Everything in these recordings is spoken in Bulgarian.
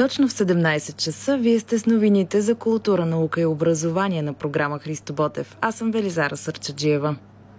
Точно в 17 часа вие сте с новините за култура, наука и образование на програма Христо Ботев. Аз съм Велизара Сърчаджиева.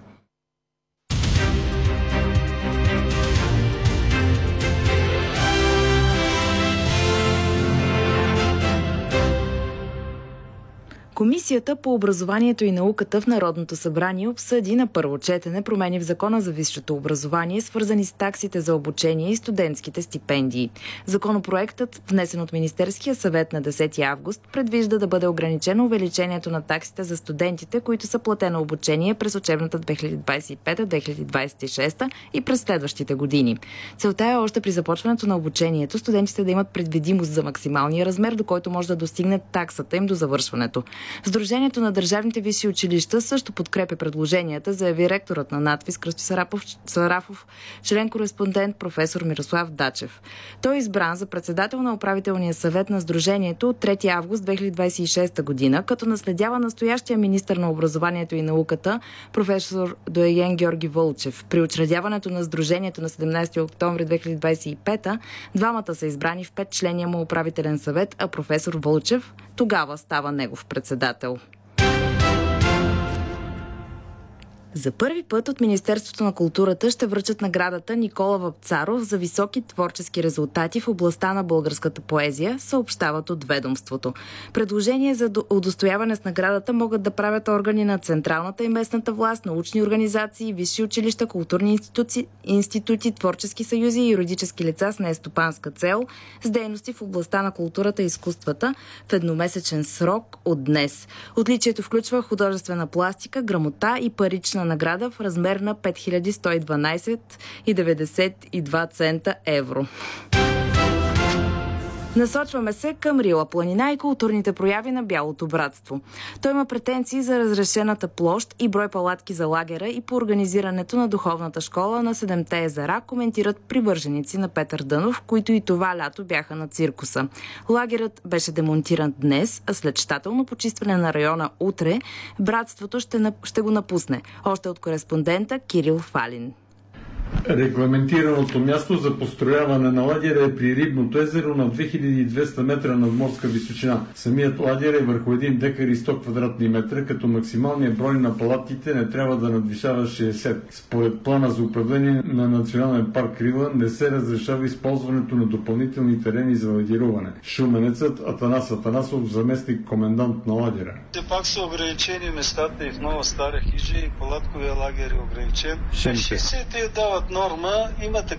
Комисията по образованието и науката в Народното събрание обсъди на първо четене промени в Закона за висшето образование, свързани с таксите за обучение и студентските стипендии. Законопроектът, внесен от Министерския съвет на 10 август, предвижда да бъде ограничено увеличението на таксите за студентите, които са платено обучение през учебната 2025-2026 и през следващите години. Целта е още при започването на обучението студентите да имат предвидимост за максималния размер, до който може да достигне таксата им до завършването. Сдружението на държавните висши училища също подкрепя предложенията, заяви ректорът на НАТФИЗ Кръстю Сарафов, член-кореспондент професор Мирослав Дачев. Той е избран за председател на управителния съвет на сдружението от 3 август 2026 година, като наследява настоящия министър на образованието и науката професор доайен Георги Вълчев. При учредяването на сдружението на 17 октомври 2025 двамата са избрани в 5-чления му управителен съвет, а професор Вълчев тогава става негов председател. За първи път от Министерството на културата ще връчат наградата Никола Вапцаров за високи творчески резултати в областта на българската поезия, съобщават от ведомството. Предложение за удостояване с наградата могат да правят органи на централната и местната власт, научни организации, висши училища, културни институти, творчески съюзи и юридически лица с нестопанска цел с дейности в областта на културата и изкуствата в едномесечен срок от днес. Отличието включва художествена пластика, грамота и парична награда в размер на 5112,92 евро. Насочваме се към Рила планина и културните прояви на Бялото братство. Той има претенции за разрешената площ и брой палатки за лагера и по организирането на духовната школа на 7-те езера, коментират привърженици на Петър Дънов, които и това лято бяха на циркуса. Лагерът беше демонтиран днес, а след щателно почистване на района утре, братството ще го напусне. Още от кореспондента Кирил Фалин. Регламентираното място за построяване на лагера е при Рибното езеро на 2200 метра надморска височина. Самият лагер е върху 1 декар и 100 квадратни метра, като максималният брой на палатките не трябва да надвишава 60. Според плана за управление на Национален парк Рила не се разрешава използването на допълнителни терени за лагеруване. Шуменецът Атанас Атанасов, заместник комендант на лагера. Пак са ограничени местата и в Нова Стара хижа и палатковия лагер е ограничен. 60 дават норма, има